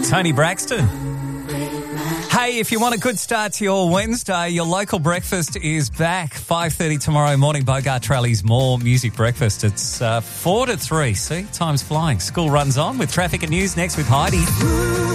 Tony Braxton. Hey, if you want a good start to your Wednesday, your local breakfast is back. 5:30 tomorrow morning, Bogart Trelli's More Music Breakfast. It's 4 to 3. See, time's flying. School runs on with traffic and news next with Heidi.